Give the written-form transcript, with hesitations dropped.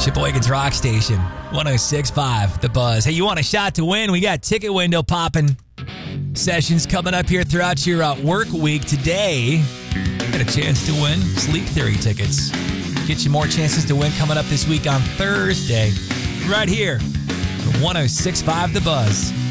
Sheboygan's Rock Station, 106.5 The Buzz. Hey, you want a shot to win? We got ticket window popping. Sessions coming up here throughout your work week. Today, got a chance to win Sleep Theory tickets. Get you more chances to win coming up this week on Thursday. Right here, 106.5 The Buzz.